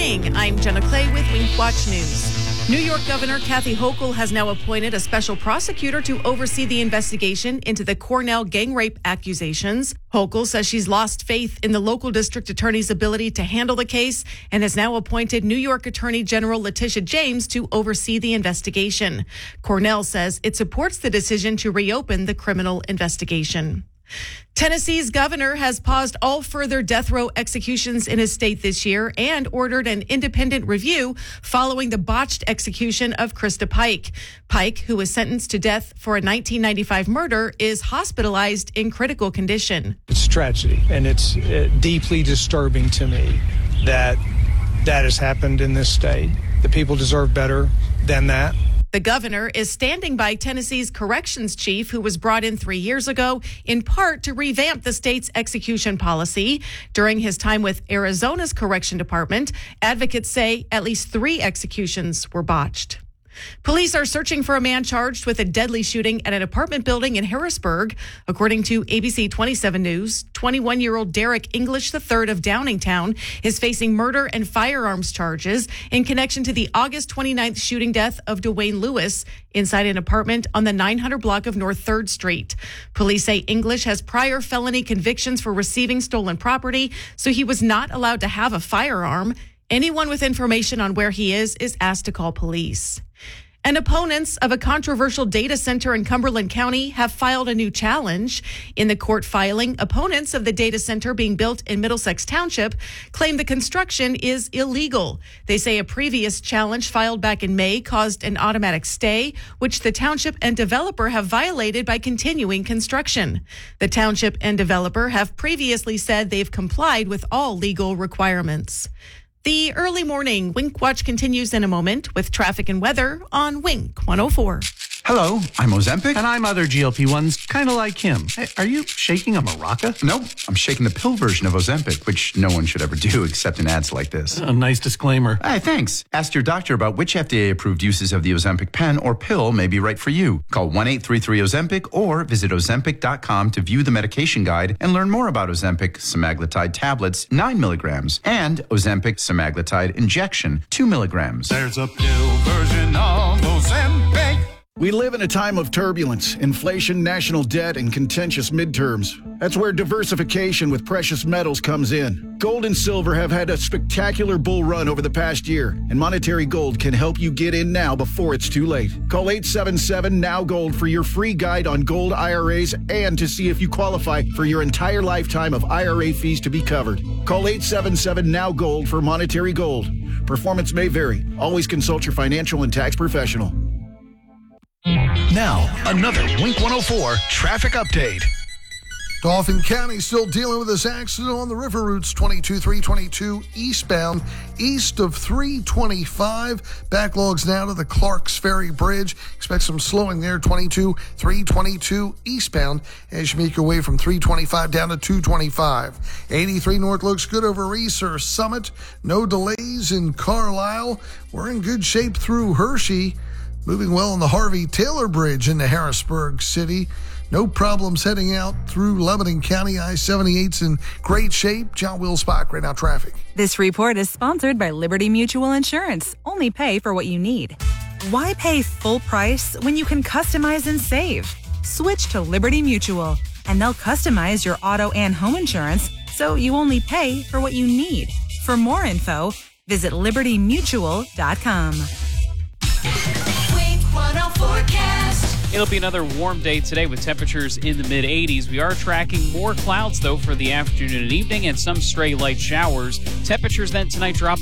morning. I'm Jenna Clay with Wink Watch News. New York Governor Kathy Hochul has now appointed a special prosecutor to oversee the investigation into the Cornell gang rape accusations. Hochul says she's lost faith in the local district attorney's ability to handle the case and has now appointed New York Attorney General Letitia James to oversee the investigation. Cornell says it supports the decision to reopen the criminal investigation. Tennessee's governor has paused all further death row executions in his state this year and ordered an independent review following the botched execution of Krista Pike. Pike, who was sentenced to death for a 1995 murder, is hospitalized in critical condition. It's tragedy, and it's deeply disturbing to me that has happened in this state. The people deserve better than that. The governor is standing by Tennessee's corrections chief, who was brought in 3 years ago, in part to revamp the state's execution policy. During his time with Arizona's correction department, advocates say at least 3 executions were botched. Police are searching for a man charged with a deadly shooting at an apartment building in Harrisburg. According to ABC 27 News, 21-year-old Derek English III of Downingtown is facing murder and firearms charges in connection to the August 29th shooting death of Dwayne Lewis inside an apartment on the 900 block of North 3rd Street. Police say English has prior felony convictions for receiving stolen property, so he was not allowed to have a firearm. Anyone with information on where he is asked to call police. And opponents of a controversial data center in Cumberland County have filed a new challenge. In the court filing, opponents of the data center being built in Middlesex Township claim the construction is illegal. They say a previous challenge filed back in May caused an automatic stay, which the township and developer have violated by continuing construction. The township and developer have previously said they've complied with all legal requirements. The early morning Wink Watch continues in a moment with traffic and weather on Wink 104. Hello, I'm Ozempic. And I'm other GLP-1s, kind of like him. Hey, are you shaking a maraca? Nope, I'm shaking the pill version of Ozempic, which no one should ever do except in ads like this. A nice disclaimer. Hey, thanks. Ask your doctor about which FDA-approved uses of the Ozempic pen or pill may be right for you. Call 1-833-OZEMPIC or visit Ozempic.com to view the medication guide and learn more about Ozempic semaglutide tablets, 9 milligrams, and Ozempic semaglutide injection, 2 milligrams. There's a pill version of Ozempic. We live in a time of turbulence, inflation, national debt, and contentious midterms. That's where diversification with precious metals comes in. Gold and silver have had a spectacular bull run over the past year, and Monetary Gold can help you get in now before it's too late. Call 877-NOW-GOLD for your free guide on gold IRAs and to see if you qualify for your entire lifetime of IRA fees to be covered. Call 877-NOW-GOLD for Monetary Gold. Performance may vary. Always consult your financial and tax professional. Now, another Wink 104 traffic update. Dauphin County still dealing with this accident on the river routes 22-322 eastbound, east of 325. Backlogs now to the Clarks Ferry Bridge. Expect some slowing there, 22-322 eastbound as you make your way from 325 down to 225. 83 North looks good over Research Summit. No delays in Carlisle. We're in good shape through Hershey. Moving well on the Harvey Taylor Bridge into Harrisburg City. No problems heading out through Lebanon County. I-78's in great shape. John Will Spock, right now traffic. This report is sponsored by Liberty Mutual Insurance. Only pay for what you need. Why pay full price when you can customize and save? Switch to Liberty Mutual, and they'll customize your auto and home insurance so you only pay for what you need. For more info, visit libertymutual.com. It'll be another warm day today with temperatures in the mid-80s. We are tracking more clouds, though, for the afternoon and evening and some stray light showers. Temperatures then tonight drop